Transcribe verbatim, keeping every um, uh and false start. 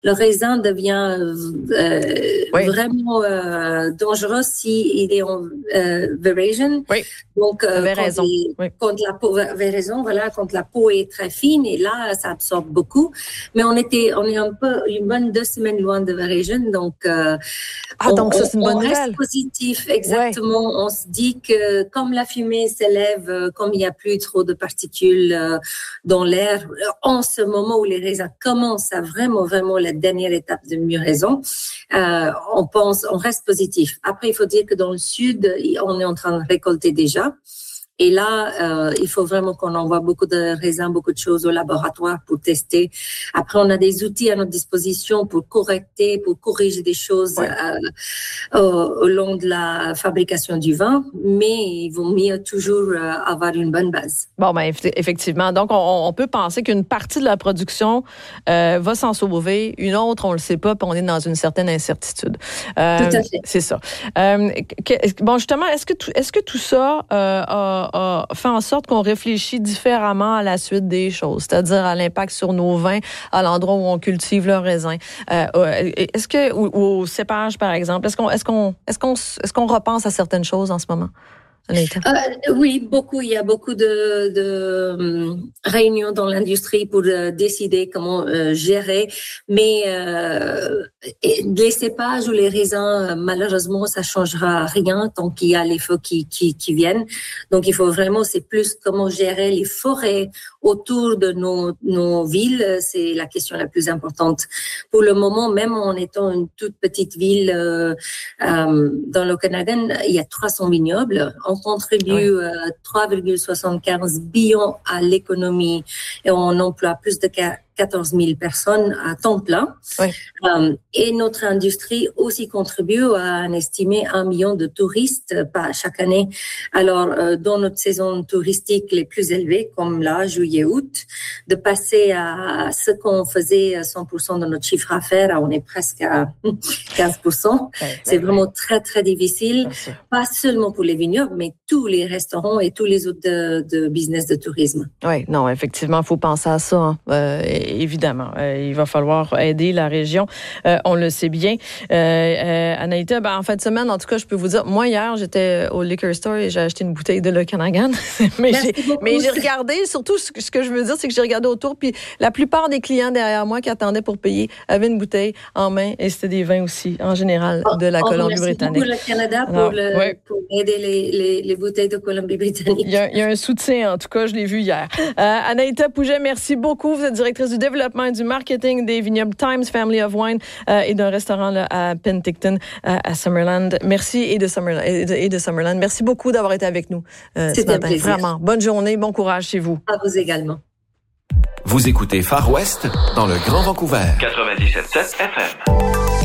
le raisin devient euh, oui. vraiment euh, dangereux s'il est en euh, veraison. Oui. Donc, euh, quand, raison. Les, oui. quand la peau, veraison, voilà, quand la peau est très fine, et là, ça absorbe beaucoup. Mais on était, on est un peu, une bonne deux semaines loin de veraison, donc, euh, ah, on, donc ça, c'est une bonne on nouvelle. reste positif, exactement. Ouais. On se dit que comme la fumée s'élève, comme il n'y a plus trop de particules euh, dans l'air, en ce moment où les raisins commencent à vraiment, vraiment la dernière étape de mûraison, euh, on pense, on reste positif. Après, il faut dire que dans le sud, on est en train de récolter déjà. Et là, euh, il faut vraiment qu'on envoie beaucoup de raisins, beaucoup de choses au laboratoire pour tester. Après, on a des outils à notre disposition pour correcter, pour corriger des choses ouais. euh, au, au long de la fabrication du vin. Mais il vaut mieux toujours euh, avoir une bonne base. Bon, ben effectivement. Donc, on, on peut penser qu'une partie de la production euh, va s'en sauver, une autre, on ne le sait pas, puis on est dans une certaine incertitude. Euh, tout à fait. C'est ça. Euh, que, bon, justement, est-ce que tout, est-ce que tout ça euh, a a fait en sorte qu'on réfléchit différemment à la suite des choses, c'est-à-dire à l'impact sur nos vins, à l'endroit où on cultive le raisin. Euh, est-ce que, ou, ou au cépage, par exemple, est-ce qu'on, est-ce qu'on, est-ce qu'on, est-ce qu'on repense à certaines choses en ce moment? Euh, oui, beaucoup. Il y a beaucoup de, de um, réunions dans l'industrie pour euh, décider comment euh, gérer. Mais euh, les cépages ou les raisins, malheureusement, ça changera rien tant qu'il y a les feux qui, qui, qui viennent. Donc, il faut vraiment, c'est plus comment gérer les forêts autour de nos, nos villes. C'est la question la plus importante. Pour le moment, même en étant une toute petite ville euh, euh, dans le Canada, il y a trois cents vignobles. On contribue oui. euh, trois virgule soixante-quinze billions à l'économie et on emploie plus de quatorze mille personnes à temps plein. Oui. Euh, et notre industrie aussi contribue à un estimé un million de touristes par chaque année. Alors, euh, dans notre saison touristique les plus élevées, comme là, juillet-août, de passer à ce qu'on faisait cent pour cent de notre chiffre d'affaires, on est presque à quinze pour cent. Oui, c'est oui, vraiment oui. très, très difficile. Pas seulement pour les vignobles, mais tous les restaurants et tous les autres de, de business de tourisme. Oui, non, effectivement, il faut penser à ça. Hein. Euh, évidemment, euh, il va falloir aider la région. Euh, on le sait bien. Euh, euh, Anaïta, ben, en fin de semaine, en tout cas, je peux vous dire, moi, hier, j'étais au liquor store et j'ai acheté une bouteille de Okanagan. mais, j'ai, mais j'ai regardé, surtout, ce que, ce que je veux dire, c'est que j'ai regardé autour, puis la plupart des clients derrière moi qui attendaient pour payer avaient une bouteille en main et c'était des vins aussi, en général, de la oh, Colombie-Britannique. Merci beaucoup le Canada pour, Alors, le, ouais. pour aider les, les, les bouteilles de Colombie-Britannique. Il y, a, il y a un soutien, en tout cas, je l'ai vu hier. Euh, Anaïta Pouget, merci beaucoup. Vous êtes directrice du développement et du marketing des vignobles Times Family of Wine euh, et d'un restaurant là, à Penticton, euh, à Summerland. Merci et de Summerland, et de, et de Summerland. Merci beaucoup d'avoir été avec nous euh, ce matin. Vraiment, bonne journée, bon courage chez vous. À vous également. Vous écoutez Far West dans le Grand Vancouver. quatre-vingt-dix-sept virgule sept F M.